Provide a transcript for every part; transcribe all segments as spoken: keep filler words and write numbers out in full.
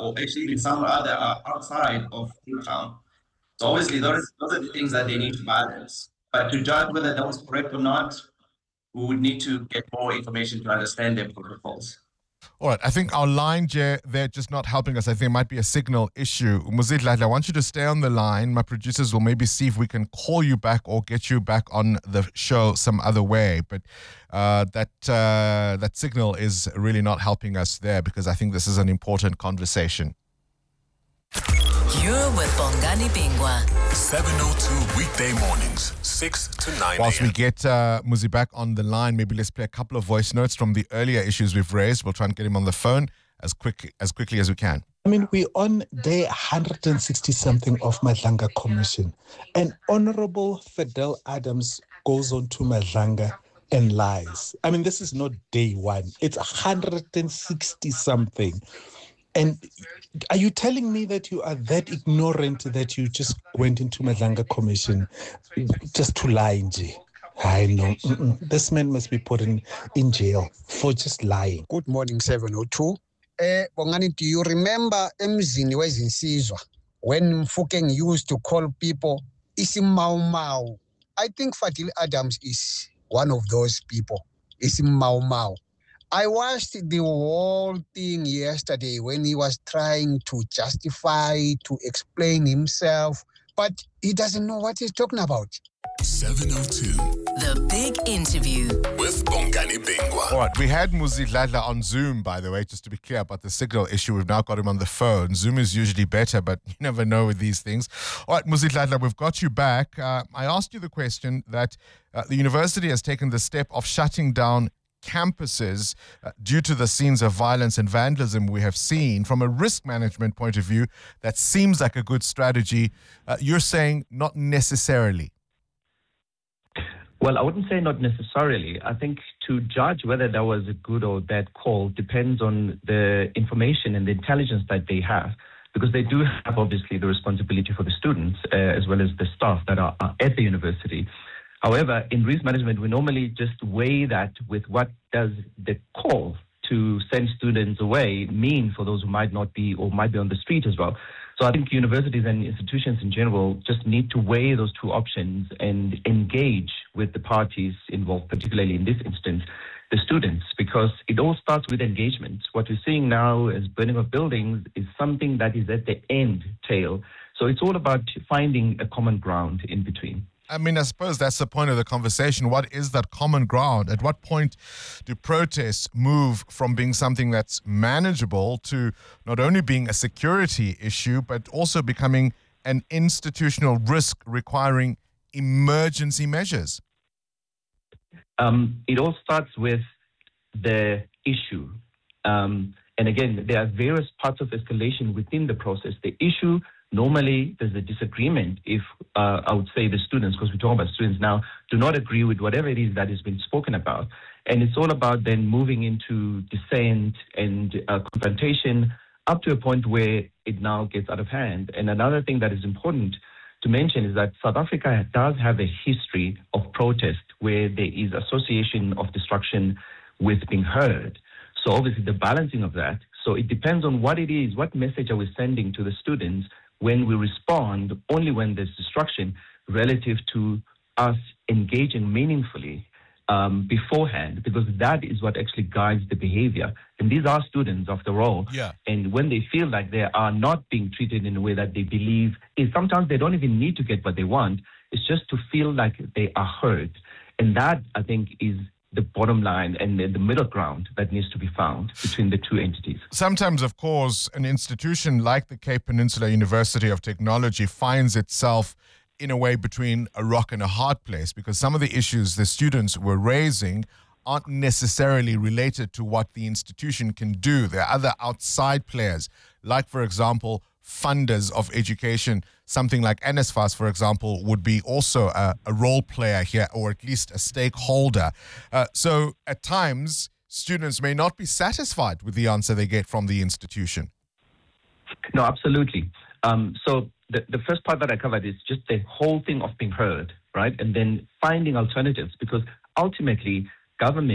or actually even some other are outside of Cape Town. So obviously those, those are the things that they need to balance. But to judge whether that was correct or not, we would need to get more information to understand their protocols. All right, I think our line, Jay, they're just not helping us. I think it might be a signal issue. Muzidlahle, I want you to stay on the line. My producers will maybe see if we can call you back or get you back on the show some other way. But uh, that uh, that signal is really not helping us there, because I think this is an important conversation. You're with Bongani Bingwa. seven oh two weekday mornings, six to nine. Whilst we get uh, Muzi back on the line, maybe let's play a couple of voice notes from the earlier issues we've raised. We'll try and get him on the phone as quick as quickly as we can. I mean, we're on day one hundred sixty something of Madlanga Commission, and Honorable Fidel Adams goes on to Madlanga and lies. I mean, this is not day one; it's one hundred sixty something. And are you telling me that you are that ignorant that you just went into Madlanga Commission just to lie, Nji? I know. Mm-mm. This man must be put in, in jail for just lying. Good morning, seven oh two. Uh, Bongani, do you remember emzini wezinsizwa when Mfukeng used to call people isi mau mau? I think Fadil Adams is one of those people. Isi mau mau. I watched the whole thing yesterday when he was trying to justify, to explain himself, but he doesn't know what he's talking about. seven oh two. The big interview with Bongani Bingwa. All right, we had Muzidlahle on Zoom, by the way, just to be clear about the signal issue. We've now got him on the phone. Zoom is usually better, but you never know with these things. All right, Muzidlahle, we've got you back. Uh, I asked you the question that uh, the university has taken the step of shutting down campuses uh, due to the scenes of violence and vandalism we have seen. From a risk management point of view, that seems like a good strategy. Uh, you're saying not necessarily. Well, I wouldn't say not necessarily. I think to judge whether that was a good or bad call depends on the information and the intelligence that they have, because they do have obviously the responsibility for the students uh, as well as the staff that are, are at the university. However, in risk management, we normally just weigh that with what does the call to send students away mean for those who might not be or might be on the street as well. So I think universities and institutions in general just need to weigh those two options and engage with the parties involved, particularly in this instance, the students, because it all starts with engagement. What we're seeing now as burning of buildings is something that is at the end tail. So it's all about finding a common ground in between. I mean, I suppose that's the point of the conversation. What is that common ground? At what point do protests move from being something that's manageable to not only being a security issue, but also becoming an institutional risk requiring emergency measures? Um, it all starts with the issue. Um, and again, there are various parts of escalation within the process. The issue, normally there's a disagreement if, uh, I would say the students, because we're talking about students now, do not agree with whatever it is that has been spoken about. And it's all about then moving into dissent and uh, confrontation up to a point where it now gets out of hand. And another thing that is important to mention is that South Africa does have a history of protest where there is association of destruction with being heard. So obviously the balancing of that, so it depends on what it is, what message are we sending to the students when we respond only when there's destruction relative to us engaging meaningfully um, beforehand, because that is what actually guides the behavior. And these are students, after all. Yeah. And when they feel like they are not being treated in a way that they believe, is sometimes they don't even need to get what they want. It's just to feel like they are heard. And that, I think, is the bottom line and the middle ground that needs to be found between the two entities. Sometimes, of course, an institution like the Cape Peninsula University of Technology finds itself in a way between a rock and a hard place, because some of the issues the students were raising aren't necessarily related to what the institution can do. There are other outside players, like, for example, funders of education. Something like NSFAS, for example, would be also a, a role player here, or at least a stakeholder. Uh, so at times, students may not be satisfied with the answer they get from the institution. No, absolutely. Um, so the, the first part that I covered is just the whole thing of being heard, right? And then finding alternatives, because ultimately government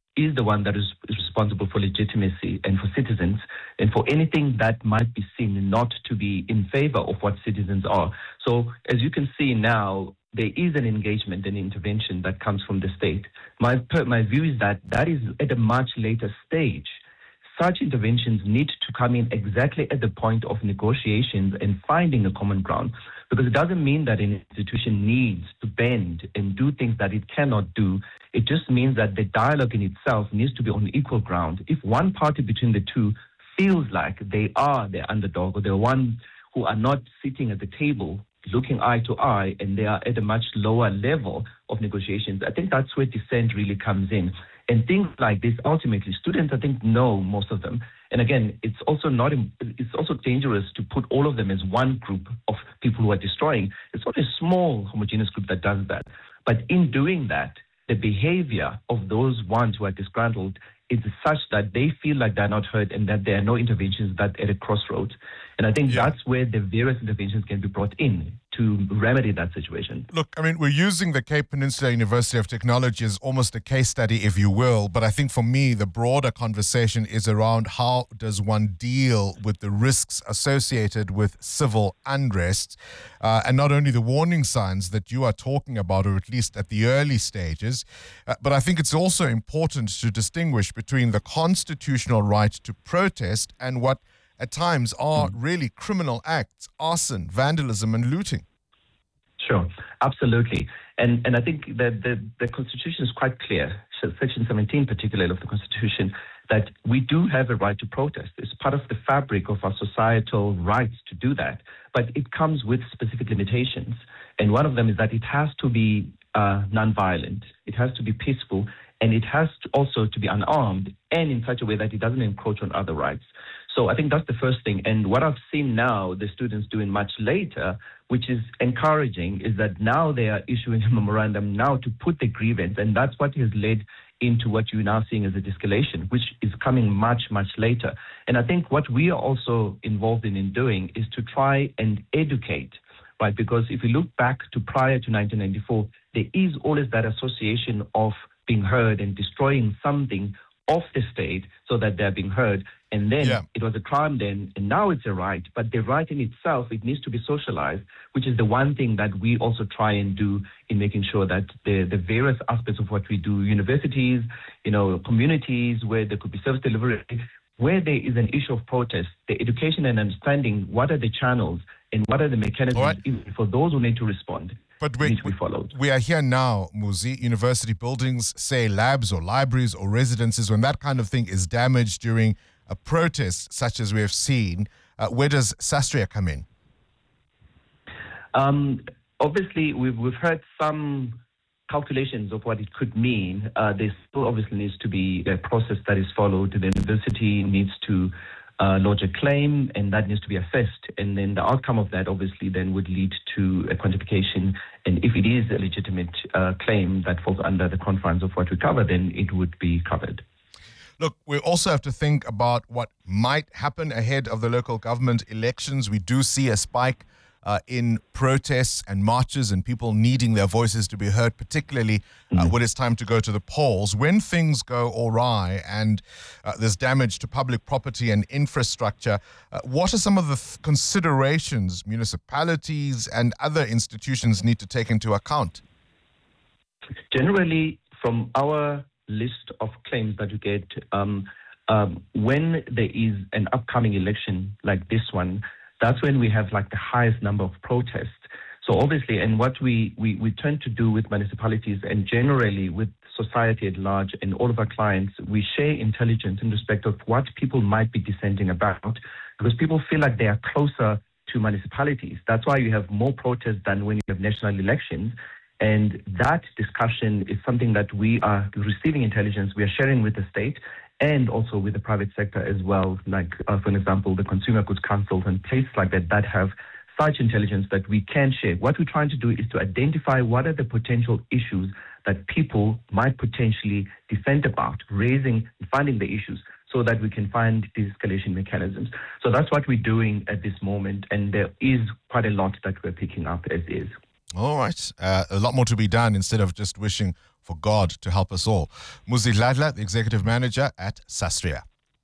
is the one that is, is responsible for legitimacy and for citizens and for anything that might be seen not to be in favor of what citizens are. So as you can see now, there is an engagement and intervention that comes from the state. My, my view is that that is at a much later stage. Such interventions need to come in exactly at the point of negotiations and finding a common ground, because it doesn't mean that an institution needs to bend and do things that it cannot do. It just means that the dialogue in itself needs to be on equal ground. If one party between the two feels like they are the underdog, or they're one who are not sitting at the table looking eye to eye, and they are at a much lower level of negotiations, I think that's where dissent really comes in. And things like this, ultimately, students, I think, know most of them. And again, it's also not, it's also dangerous to put all of them as one group of people who are destroying. It's not a small homogeneous group that does that. But in doing that, the behavior of those ones who are disgruntled is such that they feel like they're not heard and that there are no interventions that at a crossroads. And I think Yeah. that's where the various interventions can be brought in to remedy that situation. Look, I mean, we're using the Cape Peninsula University of Technology as almost a case study, if you will. But I think for me, the broader conversation is around how does one deal with the risks associated with civil unrest, uh, and not only the warning signs that you are talking about, or at least at the early stages, uh, but I think it's also important to distinguish between the constitutional right to protest and what at times are really criminal acts, arson, vandalism, and looting. Sure, absolutely. And and I think that the, the Constitution is quite clear, Section seventeen particularly of the Constitution, that we do have a right to protest. It's part of the fabric of our societal rights to do that. But it comes with specific limitations. And one of them is that it has to be uh, nonviolent, it has to be peaceful, and it has to also to be unarmed, and in such a way that it doesn't encroach on other rights. So I think that's the first thing. And what I've seen now, the students doing much later, which is encouraging, is that now they are issuing a memorandum now to put the grievance. And that's what has led into what you're now seeing as a de-escalation, which is coming much, much later. And I think what we are also involved in, in doing is to try and educate, right? Because if you look back to prior to nineteen ninety-four, there is always that association of being heard and destroying something of the state so that they're being heard. And then Yeah. it was a crime then, and now it's a right. But the right in itself, it needs to be socialized, which is the one thing that we also try and do in making sure that the, the various aspects of what we do, universities, you know, communities where there could be service delivery, where there is an issue of protest, the education and understanding what are the channels and what are the mechanisms All right. even for those who need to respond. But need we, to be followed. we are here now, Muzi. University buildings, say labs or libraries or residences, when that kind of thing is damaged during a protest such as we have seen, uh, where does SASTRIA come in? Um, obviously, we've, we've heard some calculations of what it could mean. Uh, there still obviously needs to be a process that is followed. The university needs to uh, lodge a claim, and that needs to be assessed. And then the outcome of that obviously then would lead to a quantification. And if it is a legitimate uh, claim that falls under the confines of what we cover, then it would be covered. Look, we also have to think about what might happen ahead of the local government elections. We do see a spike uh, in protests and marches and people needing their voices to be heard, particularly uh, when it's time to go to the polls. When things go awry and uh, there's damage to public property and infrastructure, uh, what are some of the th- considerations municipalities and other institutions need to take into account? Generally, from our list of claims that you get, um, um, when there is an upcoming election like this one, that's when we have like the highest number of protests. So obviously, and what we, we, we tend to do with municipalities and generally with society at large and all of our clients, we share intelligence in respect of what people might be dissenting about, because people feel like they are closer to municipalities. That's why you have more protests than when you have national elections. And that discussion is something that we are receiving intelligence, we are sharing with the state and also with the private sector as well, like, uh, for example, the Consumer Goods Council and places like that that have such intelligence that we can share. What we're trying to do is to identify what are the potential issues that people might potentially dissent about, raising, finding the issues, so that we can find de-escalation mechanisms. So that's what we're doing at this moment, and there is quite a lot that we're picking up as is. All right. Uh, a lot more to be done instead of just wishing for God to help us all. Muzi Ladla, the Executive Manager at Sastria.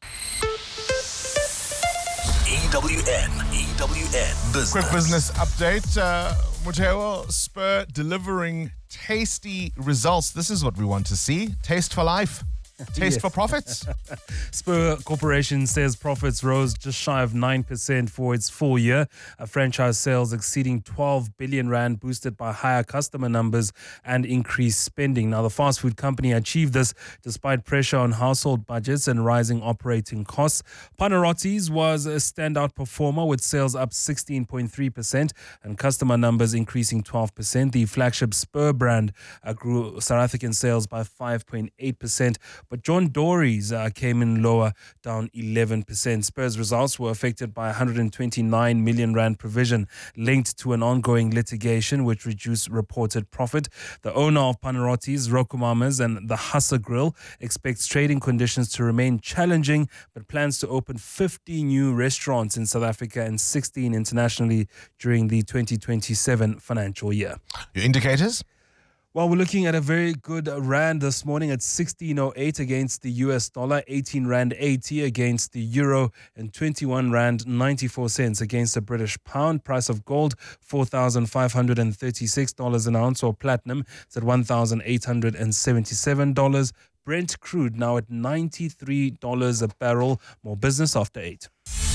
E W N, E W N Business. Quick business update. Uh, Muteo, Spur delivering tasty results. This is what we want to see. Taste for life. Taste Yes. for profits. Spur Corporation says profits rose just shy of nine percent for its full year. Uh, franchise sales exceeding twelve billion rand, boosted by higher customer numbers and increased spending. Now, the fast food company achieved this despite pressure on household budgets and rising operating costs. Panarottis was a standout performer with sales up sixteen point three percent and customer numbers increasing twelve percent. The flagship Spur brand uh, grew South African sales by five point eight percent. But John Dory's uh, came in lower, down eleven percent. Spur's results were affected by a one hundred twenty-nine million rand provision linked to an ongoing litigation which reduced reported profit. The owner of Panarottis, Rokumamas and the Hassa Grill expects trading conditions to remain challenging, but plans to open fifty new restaurants in South Africa and sixteen internationally during the twenty twenty-seven financial year. Your indicators? Well, we're looking at a very good rand this morning at sixteen oh eight against the U S dollar, eighteen rand eighty against the euro, and twenty-one rand ninety-four cents against the British pound. Price of gold, four thousand five hundred thirty-six dollars an ounce, or platinum, it's at one thousand eight hundred seventy-seven dollars. Brent crude now at ninety-three dollars a barrel. More business after eight.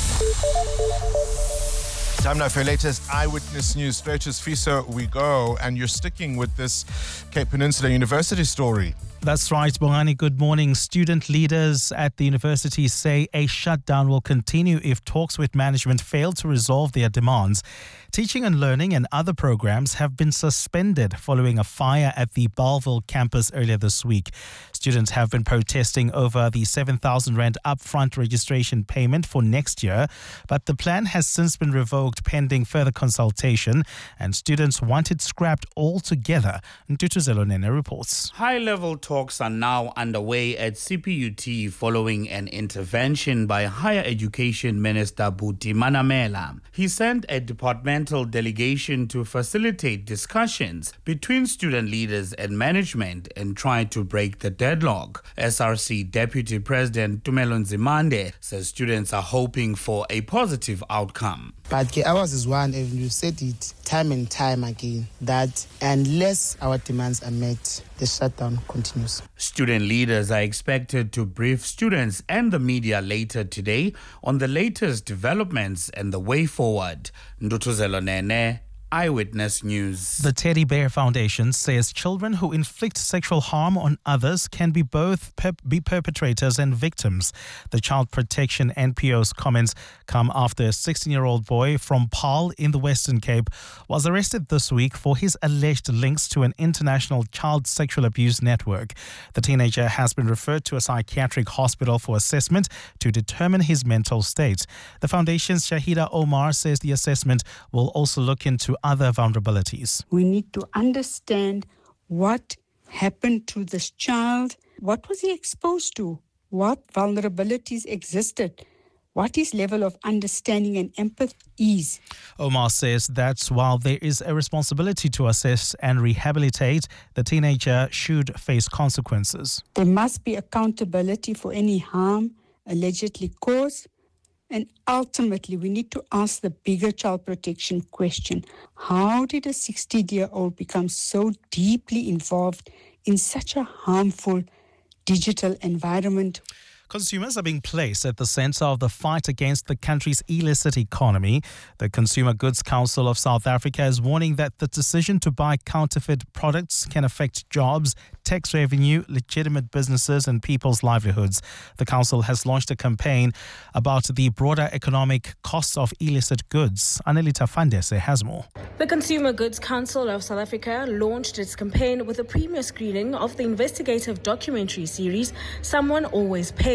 Time now for your latest Eyewitness News. Straight to Fiso we go, and you're sticking with this Cape Peninsula University story. That's right, Bongani. Good morning. Student leaders at the university say a shutdown will continue if talks with management fail to resolve their demands. Teaching and learning and other programs have been suspended following a fire at the Bellville campus earlier this week. Students have been protesting over the seven thousand rand upfront registration payment for next year, but the plan has since been revoked pending further consultation, and students want it scrapped altogether. Ntutuzelo Nene reports. High-level talks are now underway at C P U T following an intervention by Higher Education Minister Buti Manamela. He sent a departmental delegation to facilitate discussions between student leaders and management and try to break the deadlock. S R C Deputy President Tumelo Nzimande says students are hoping for a positive outcome. But ours is one, and we've said it time and time again, that unless our demands are met, the shutdown continues. Student leaders are expected to brief students and the media later today on the latest developments and the way forward. Ndutuzelo Nene, Eyewitness News. The Teddy Bear Foundation says children who inflict sexual harm on others can be both per- be perpetrators and victims. The Child Protection N P O's comments come after a sixteen-year-old boy from Paarl in the Western Cape was arrested this week for his alleged links to an international child sexual abuse network. The teenager has been referred to a psychiatric hospital for assessment to determine his mental state. The foundation's Shahida Omar says the assessment will also look into other vulnerabilities. We need to understand what happened to this child. What was he exposed to? What vulnerabilities existed? What his level of understanding and empathy is? Omar says that while there is a responsibility to assess and rehabilitate, the teenager should face consequences. There must be accountability for any harm allegedly caused. And ultimately, we need to ask the bigger child protection question. How did a sixteen-year-old become so deeply involved in such a harmful digital environment? Consumers are being placed at the center of the fight against the country's illicit economy. The Consumer Goods Council of South Africa is warning that the decision to buy counterfeit products can affect jobs, tax revenue, legitimate businesses, and people's livelihoods. The council has launched a campaign about the broader economic costs of illicit goods. Anelita Fandese has more. The Consumer Goods Council of South Africa launched its campaign with a premiere screening of the investigative documentary series, Someone Always Pays,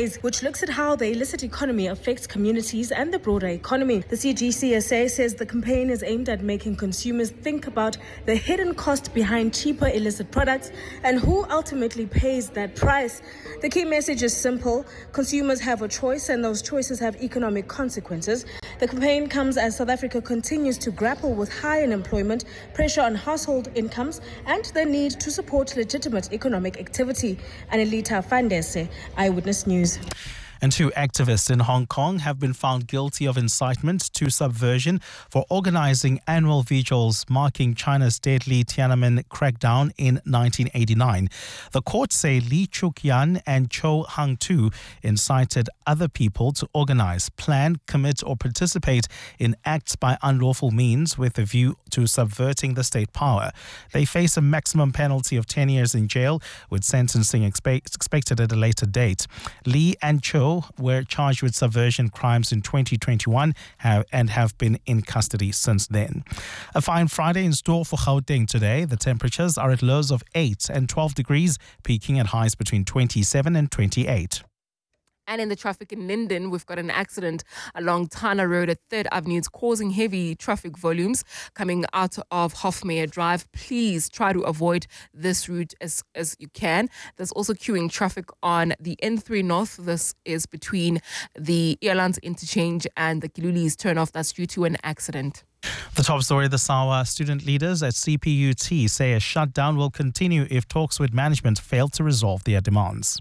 phase, which looks at how the illicit economy affects communities and the broader economy. The C G C S A says the campaign is aimed at making consumers think about the hidden cost behind cheaper illicit products and who ultimately pays that price. The key message is simple. Consumers have a choice, and those choices have economic consequences. The campaign comes as South Africa continues to grapple with high unemployment, pressure on household incomes, and the need to support legitimate economic activity. Anelita Fandese, Eyewitness News. And two activists in Hong Kong have been found guilty of incitement to subversion for organizing annual vigils marking China's deadly Tiananmen crackdown in nineteen eighty-nine. The court say Li Chuk-yan and Cho Hang-tu incited other people to organize, plan, commit or participate in acts by unlawful means with a view to subverting the state power. They face a maximum penalty of ten years in jail, with sentencing expe- expected at a later date. Li and Cho were charged with subversion crimes in twenty twenty-one have, and have been in custody since then. A fine Friday in store for Gauteng today. The temperatures are at lows of eight and twelve degrees, peaking at highs between twenty-seven and twenty-eight. And in the traffic in Linden, we've got an accident along Tana Road at third Avenue. It's causing heavy traffic volumes coming out of Hofmeyer Drive. Please try to avoid this route as, as you can. There's also queuing traffic on the N three North. This is between the Earlands interchange and the Kilulis turnoff. That's due to an accident. The top story, the SAWA student leaders at C P U T say a shutdown will continue if talks with management fail to resolve their demands.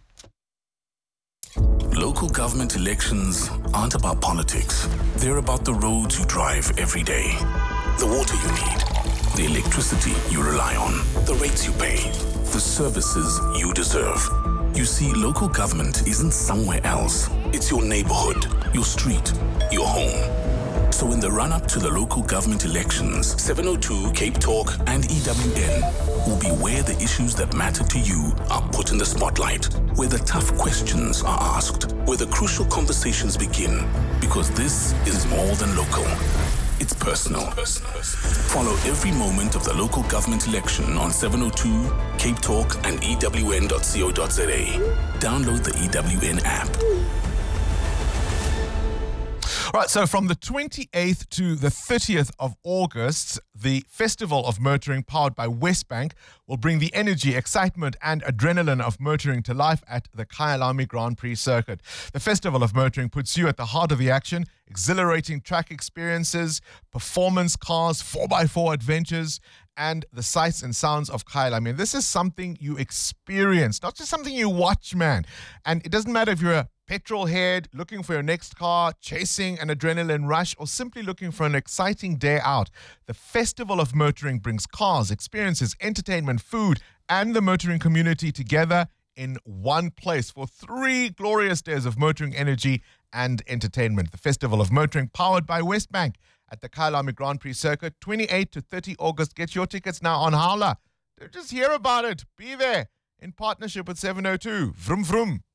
Local government elections aren't about politics. They're about the roads you drive every day, the water you need, the electricity you rely on, the rates you pay, the services you deserve. You see, local government isn't somewhere else. It's your neighborhood, your street, your home. So in the run-up to the local government elections, seven oh two, Cape Talk and E W N will be where the issues that matter to you are put in the spotlight, where the tough questions are asked, where the crucial conversations begin, because this is more than local. It's personal. Follow every moment of the local government election on seven oh two, Cape Talk and E W N dot co dot za. Download the E W N app. Right, so from the twenty-eighth to the thirtieth of August, the Festival of Motoring, powered by Westbank, will bring the energy, excitement and adrenaline of motoring to life at the Kyalami Grand Prix circuit. The Festival of Motoring puts you at the heart of the action, exhilarating track experiences, performance cars, four by four adventures, and the sights and sounds of Kyalami. And this is something you experience, not just something you watch, man. And it doesn't matter if you're a petrol head, looking for your next car, chasing an adrenaline rush, or simply looking for an exciting day out. The Festival of Motoring brings cars, experiences, entertainment, food, and the motoring community together in one place for three glorious days of motoring energy and entertainment. The Festival of Motoring, powered by Westbank at the Kyalami Grand Prix circuit, twenty-eighth to thirtieth August. Get your tickets now on Howler. Just hear about it. Be there in partnership with seven oh two. Vroom vroom.